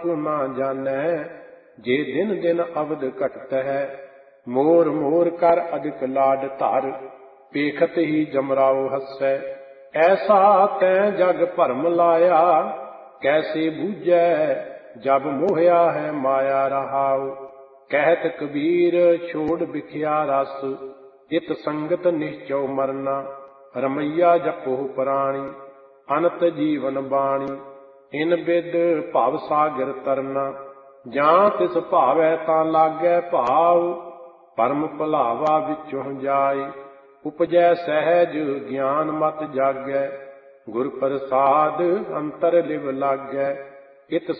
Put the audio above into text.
को ना जानै, जे दिन दिन अवध घटत है। मोर मोर कर अधिक लाड धर, पेखत ही जमराओ हसै। ऐसा तैं जग भरम लाया, कैसे बूझै जब मोहया है माया रहाओ। कहत कबीर छोड़ बिख्या रस, इत संगत निश्चौ मरना। रमैया जपो प्राणी, अनत जीवन बाणी। इन बिद भव सागर तरना, जां तिस भावै तां लागै भाव। परम भुलावा विचों जाए, उपजै सहज ज्ञान मत जागै। गुर प्रसाद अंतर लिव लागै, इत